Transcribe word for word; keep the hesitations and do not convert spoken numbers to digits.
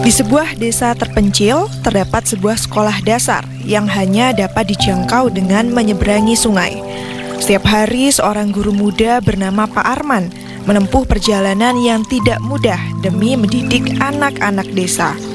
Di sebuah desa terpencil, terdapat sebuah sekolah dasar yang hanya dapat dijangkau dengan menyeberangi sungai. Setiap hari, seorang guru muda bernama Pak Arman menempuh perjalanan yang tidak mudah demi mendidik anak-anak desa.